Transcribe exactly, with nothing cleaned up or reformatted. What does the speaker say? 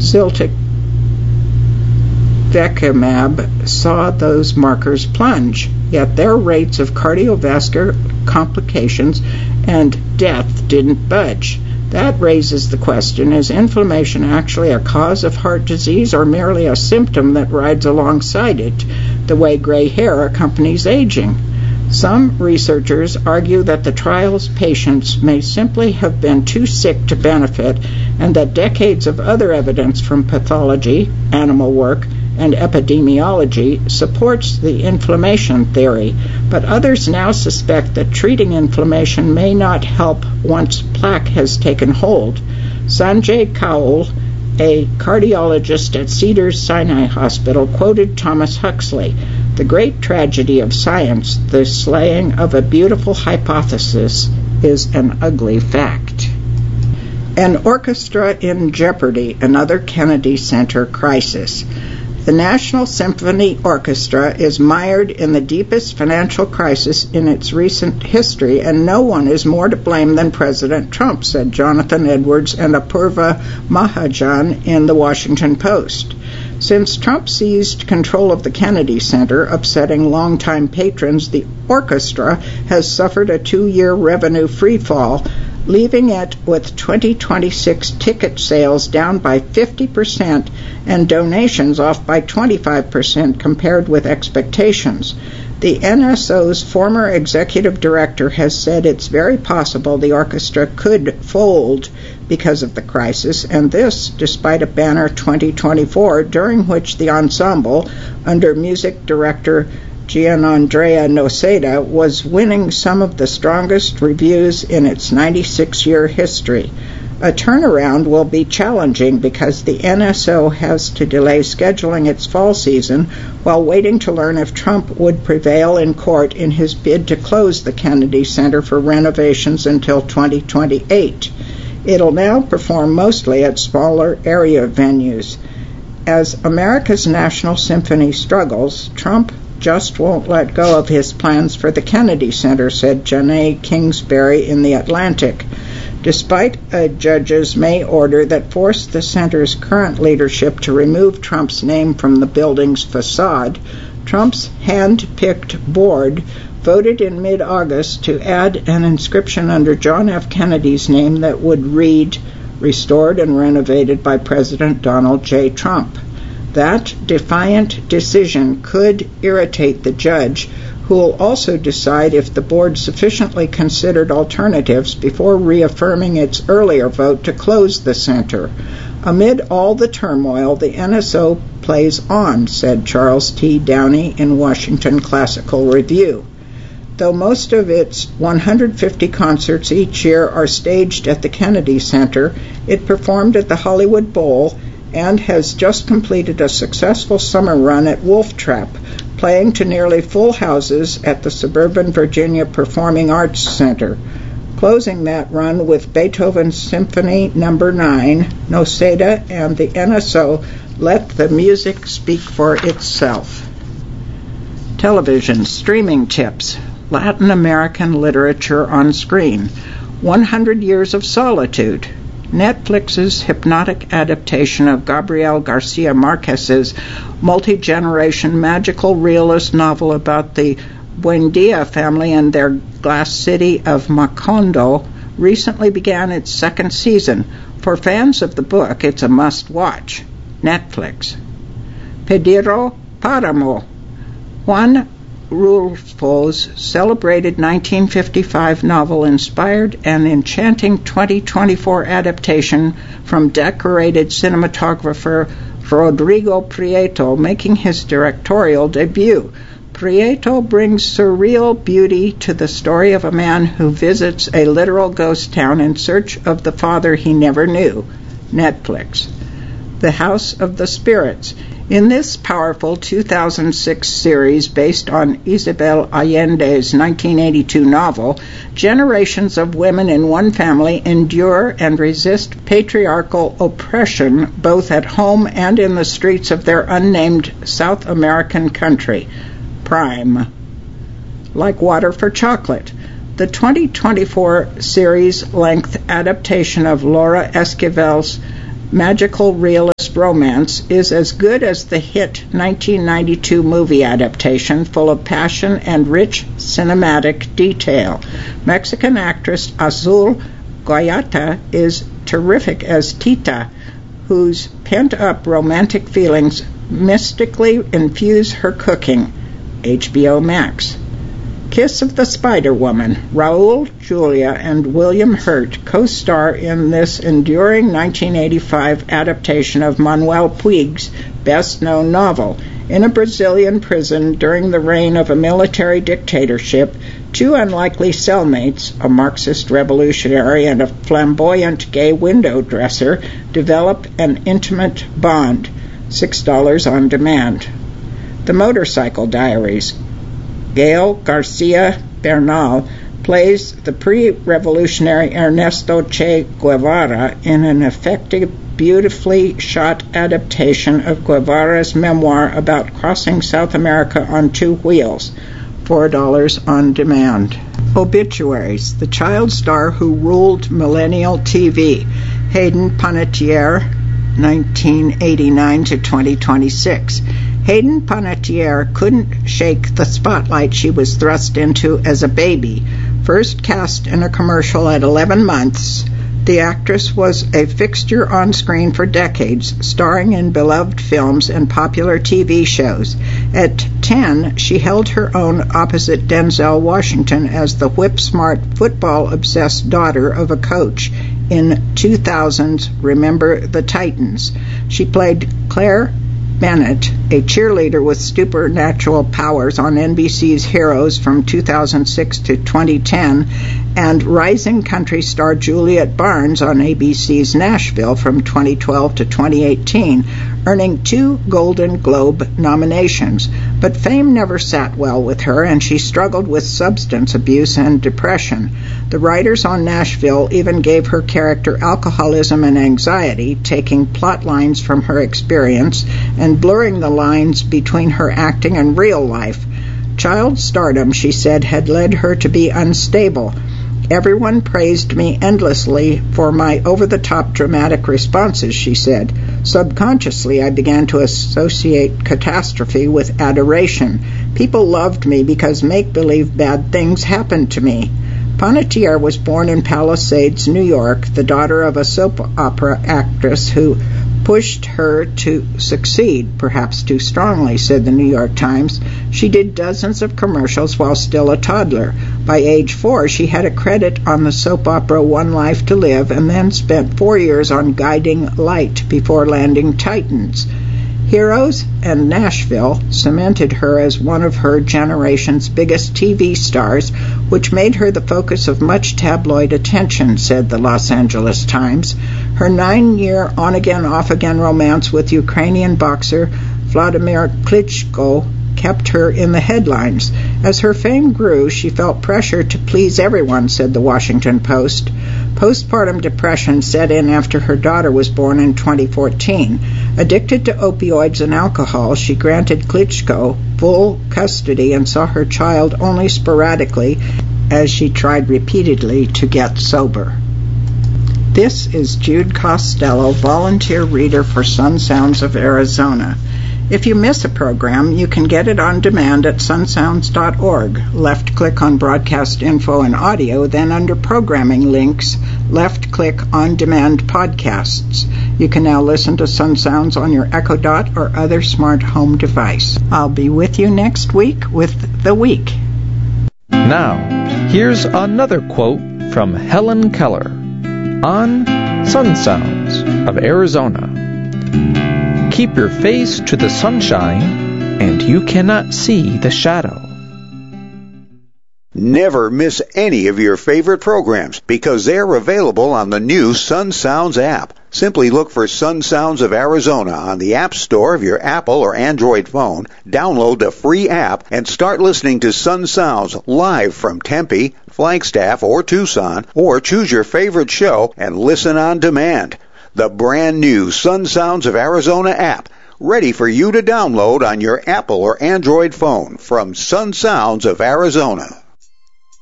ziltivekimab saw those markers plunge, yet their rates of cardiovascular complications and death didn't budge. That raises the question, is inflammation actually a cause of heart disease or merely a symptom that rides alongside it, the way gray hair accompanies aging? Some researchers argue that the trial's patients may simply have been too sick to benefit, and that decades of other evidence from pathology, animal work, and epidemiology supports the inflammation theory, but others now suspect that treating inflammation may not help once plaque has taken hold. Sanjay Kaul, a cardiologist at Cedars-Sinai Hospital, quoted Thomas Huxley, "The great tragedy of science, the slaying of a beautiful hypothesis, is an ugly fact." An orchestra in jeopardy, another Kennedy Center crisis. The National Symphony Orchestra is mired in the deepest financial crisis in its recent history, and no one is more to blame than President Trump, said Jonathan Edwards and Apurva Mahajan in the Washington Post. Since Trump seized control of the Kennedy Center, upsetting longtime patrons, the orchestra has suffered a two-year revenue freefall, leaving it with twenty twenty-six ticket sales down by fifty percent and donations off by twenty-five percent compared with expectations. The N S O's former executive director has said it's very possible the orchestra could fold because of the crisis, and this despite a banner twenty twenty-four during which the ensemble, under music director Gianandrea Noseda, was winning some of the strongest reviews in its ninety-six-year history. A turnaround will be challenging because the N S O has to delay scheduling its fall season while waiting to learn if Trump would prevail in court in his bid to close the Kennedy Center for renovations until twenty twenty-eight. It'll now perform mostly at smaller area venues. As America's National Symphony struggles, Trump just won't let go of his plans for the Kennedy Center, said Janae Kingsbury in The Atlantic. Despite a judge's May order that forced the center's current leadership to remove Trump's name from the building's facade, Trump's hand-picked board voted in mid-August to add an inscription under John F. Kennedy's name that would read, "Restored and renovated by President Donald J. Trump." That defiant decision could irritate the judge, who will also decide if the board sufficiently considered alternatives before reaffirming its earlier vote to close the center. Amid all the turmoil, the N S O plays on, said Charles T. Downey in Washington Classical Review. Though most of its one hundred fifty concerts each year are staged at the Kennedy Center, it performed at the Hollywood Bowl and has just completed a successful summer run at Wolf Trap, playing to nearly full houses at the suburban Virginia Performing Arts Center. Closing that run with Beethoven's Symphony Number nine, Noseda and the N S O let the music speak for itself. Television streaming tips. Latin American literature on screen. one hundred Years of Solitude. Netflix's hypnotic adaptation of Gabriel Garcia Marquez's multi-generation magical realist novel about the Buendia family and their glass city of Macondo recently began its second season. For fans of the book, it's a must-watch. Netflix. Pedro Páramo. Juan Rulfo's celebrated nineteen fifty-five novel inspired an enchanting twenty twenty-four adaptation from decorated cinematographer Rodrigo Prieto, making his directorial debut. Prieto brings surreal beauty to the story of a man who visits a literal ghost town in search of the father he never knew. Netflix. The House of the Spirits. In this powerful two thousand six series based on Isabel Allende's nineteen eighty-two novel, generations of women in one family endure and resist patriarchal oppression both at home and in the streets of their unnamed South American country. Prime. Like Water for Chocolate. The twenty twenty-four series-length adaptation of Laura Esquivel's magical realist romance is as good as the hit nineteen ninety-two movie adaptation, full of passion and rich cinematic detail. Mexican actress Azul Guayata is terrific as Tita, whose pent-up romantic feelings mystically infuse her cooking. H B O Max. Kiss of the Spider-Woman. Raul Julia and William Hurt co-star in this enduring nineteen eighty-five adaptation of Manuel Puig's best-known novel. In a Brazilian prison during the reign of a military dictatorship, two unlikely cellmates, a Marxist revolutionary and a flamboyant gay window dresser, develop an intimate bond. six dollars on demand. The Motorcycle Diaries. Gael Garcia Bernal plays the pre-revolutionary Ernesto Che Guevara in an effective, beautifully shot adaptation of Guevara's memoir about crossing South America on two wheels. four dollars on demand. Obituaries. The child star who ruled millennial T V. Hayden Panettiere, nineteen eighty-nine to twenty twenty-six. Hayden Panettiere couldn't shake the spotlight she was thrust into as a baby. First cast in a commercial at eleven months, the actress was a fixture on screen for decades, starring in beloved films and popular T V shows. At ten, she held her own opposite Denzel Washington as the whip-smart, football-obsessed daughter of a coach in two thousand's Remember the Titans. She played Claire Bennett, a cheerleader with supernatural powers on N B C's Heroes from two thousand six to twenty ten, and rising country star Juliet Barnes on A B C's Nashville from twenty twelve to twenty eighteen, earning two Golden Globe nominations. But fame never sat well with her, and she struggled with substance abuse and depression. The writers on Nashville even gave her character alcoholism and anxiety, taking plot lines from her experience and blurring the lines between her acting and real life. Child stardom, she said, had led her to be unstable. Everyone praised me endlessly for my over-the-top dramatic responses, she said. Subconsciously, I began to associate catastrophe with adoration. People loved me because make-believe bad things happened to me. Panettiere was born in Palisades, New York, the daughter of a soap opera actress who pushed her to succeed, perhaps too strongly, said the New York Times. She did dozens of commercials while still a toddler. By age four, she had a credit on the soap opera One Life to Live and then spent four years on Guiding Light before landing Titans. Heroes and Nashville cemented her as one of her generation's biggest T V stars, which made her the focus of much tabloid attention, said the Los Angeles Times. Her nine-year on-again, off-again romance with Ukrainian boxer Vladimir Klitschko kept her in the headlines. As her fame grew, she felt pressure to please everyone, said the Washington Post. Postpartum depression set in after her daughter was born in twenty fourteen. Addicted to opioids and alcohol, she granted Klitschko full custody and saw her child only sporadically as she tried repeatedly to get sober. This is Jude Costello, volunteer reader for Sun Sounds of Arizona. If you miss a program, you can get it on demand at sun sounds dot org. Left-click on Broadcast Info and Audio, then under Programming Links, left-click On Demand Podcasts. You can now listen to Sun Sounds on your Echo Dot or other smart home device. I'll be with you next week with The Week. Now, here's another quote from Helen Keller on Sun Sounds of Arizona. Keep your face to the sunshine, and you cannot see the shadow. Never miss any of your favorite programs because they're available on the new Sun Sounds app. Simply look for Sun Sounds of Arizona on the App Store of your Apple or Android phone, download the free app, and start listening to Sun Sounds live from Tempe, Flagstaff, or Tucson, or choose your favorite show and listen on demand. The brand new Sun Sounds of Arizona app, ready for you to download on your Apple or Android phone from Sun Sounds of Arizona.